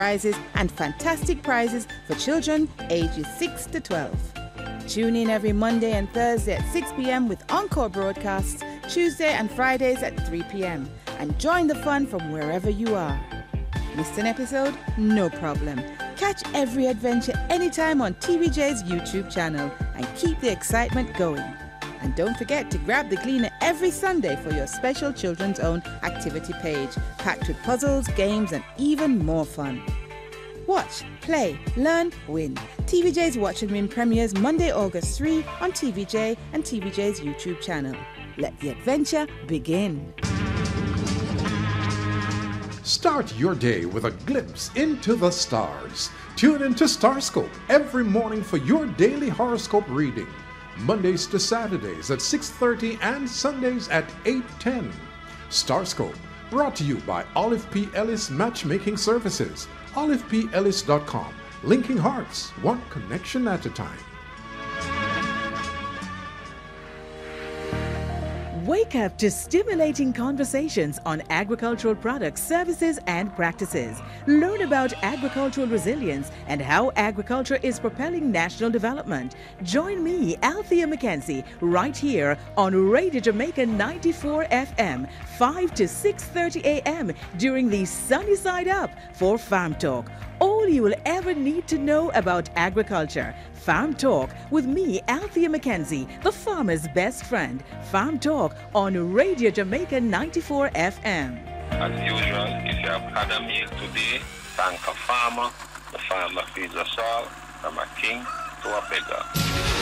prizes and fantastic prizes for children ages 6 to 12. Tune in every Monday and Thursday at 6 p.m. with encore broadcasts, Tuesday and Fridays at 3 p.m. and join the fun from wherever you are. Missed an episode? No problem. Catch every adventure anytime on TVJ's YouTube channel and keep the excitement going. And don't forget to grab the Gleaner every Sunday for your special children's own activity page, packed with puzzles, games, and even more fun. Watch, play, learn, win. TVJ's Watch and Win premieres Monday, August 3 on TVJ and TVJ's YouTube channel. Let the adventure begin. Start your day with a glimpse into the stars. Tune into Starscope every morning for your daily horoscope reading. Mondays to Saturdays at 6:30 and Sundays at 8:10. Starscope, brought to you by Olive P. Ellis Matchmaking Services. OlivePEllis.com, linking hearts, one connection at a time. Wake up to stimulating conversations on agricultural products, services, and practices. Learn about agricultural resilience and how agriculture is propelling national development. Join me, Althea McKenzie, right here on Radio Jamaica 94 FM, 5 to 6:30 a.m. during the Sunny Side Up for Farm Talk. All you will ever need to know about agriculture. Farm Talk with me, Althea McKenzie, the farmer's best friend. Farm Talk on Radio Jamaica 94 FM. As usual, if you have had a meal today, thank a farmer. The farmer feeds us all, from a king to a beggar.